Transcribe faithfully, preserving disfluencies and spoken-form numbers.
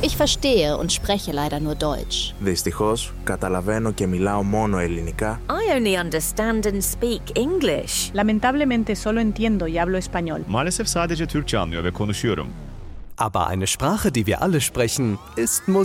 Ich verstehe und spreche leider nur Deutsch. Δυστυχώς, καταλαβαίνω και μιλάω μόνο ελληνικά. I only understand and speak English. Lamentablemente solo entiendo y hablo español. Maalesef sadece Türkçe anlıyor ve konuşuyorum. Aber eine Sprache, die wir alle sprechen, ist Musik.